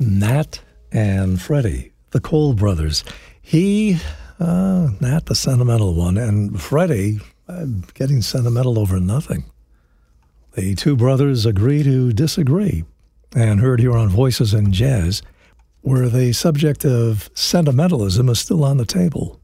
Nat and Freddie, the Cole brothers. Nat, the sentimental one, and Freddie getting sentimental over nothing. The two brothers agree to disagree, and heard here on Voices in Jazz, where the subject of sentimentalism is still on the table.